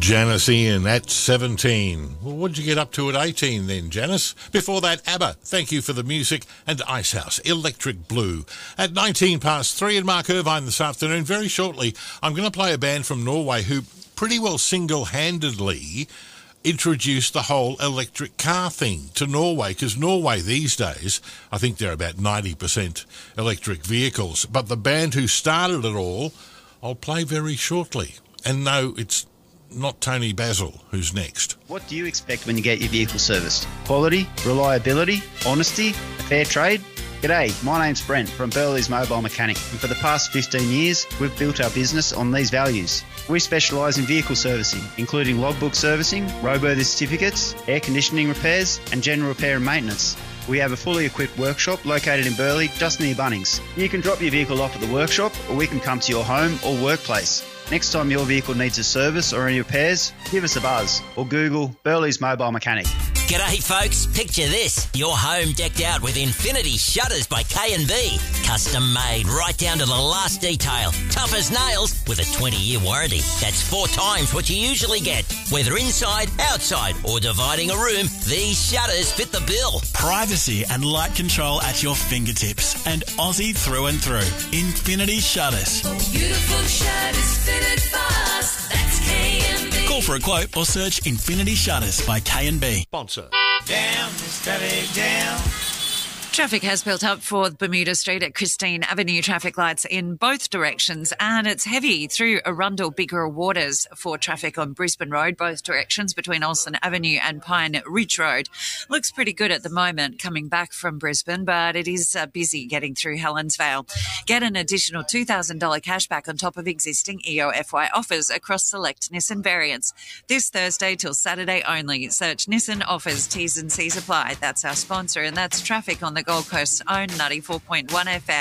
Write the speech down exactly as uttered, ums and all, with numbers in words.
Janice Ian at seventeen. Well, what did you get up to at eighteen then, Janice? Before that, ABBA, Thank You for the Music, and Icehouse, Electric Blue. At nineteen past three, and Mark Irvine this afternoon. Very shortly, I'm going to play a band from Norway who pretty well single-handedly introduced the whole electric car thing to Norway, because Norway these days, I think they're about ninety percent electric vehicles. But the band who started it all, I'll play very shortly. And no, it's not Tony Basil who's next. What do you expect when you get your vehicle serviced? Quality, reliability, honesty, a fair trade? G'day, my name's Brent from Burley's Mobile Mechanic, and for the past fifteen years, we've built our business on these values. We specialise in vehicle servicing, including logbook servicing, roadworthy certificates, air conditioning repairs, and general repair and maintenance. We have a fully equipped workshop located in Burley, just near Bunnings. You can drop your vehicle off at the workshop, or we can come to your home or workplace. Next time your vehicle needs a service or any repairs, give us a buzz or Google Burley's Mobile Mechanic. G'day folks, picture this. Your home decked out with Infinity Shutters by K and B. Custom made right down to the last detail. Tough as nails with a twenty-year warranty. That's four times what you usually get. Whether inside, outside or dividing a room, these shutters fit the bill. Privacy and light control at your fingertips, and Aussie through and through. Infinity Shutters. Beautiful shutters fitted fast. That's K and B. Call for a quote or search Infinity Shutters by K and B. Sponsor. Down, steady down. Traffic has built up for Bermuda Street at Christine Avenue. Traffic lights in both directions, and it's heavy through Arundel Bigger Waters for traffic on Brisbane Road, both directions between Olsen Avenue and Pine Ridge Road. Looks pretty good at the moment coming back from Brisbane, but it is uh, busy getting through Helensvale. Get an additional two thousand dollars cashback on top of existing E O F Y offers across select Nissan variants. This Thursday till Saturday only. Search Nissan offers, T's and C's apply. That's our sponsor, and that's traffic on the Gold Coast's own ninety-four point one F M.